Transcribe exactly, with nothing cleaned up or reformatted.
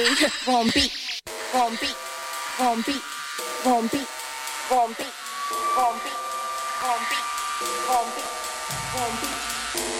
Won't beat, won't beat, won't beat, won't beat, won't beat, won't beat, won't beat, won't beat, won't beat.